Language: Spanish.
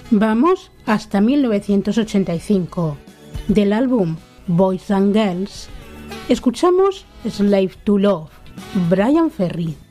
Vamos hasta 1985. Del álbum Boys and Girls, escuchamos Slave to Love, Bryan Ferry.